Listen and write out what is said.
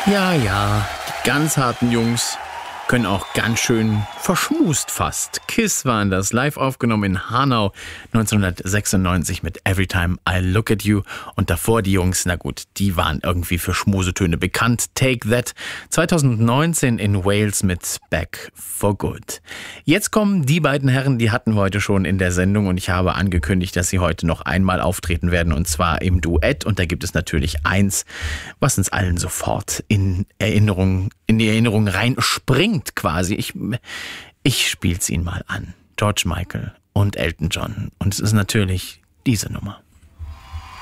Ja, die ganz harten Jungs können auch ganz schön verschmust fast. Kiss waren das, live aufgenommen in Hanau 1996 mit Every Time I Look at You. Und davor die Jungs, na gut, die waren irgendwie für Schmusetöne bekannt. Take That 2019 in Wales mit Back for Good. Jetzt kommen die beiden Herren, die hatten wir heute schon in der Sendung und ich habe angekündigt, dass sie heute noch einmal auftreten werden und zwar im Duett. Und da gibt es natürlich eins, was uns allen sofort in die Erinnerung reinspringt quasi. Ich spiel's Ihnen mal an. George Michael und Elton John. Und es ist natürlich diese Nummer.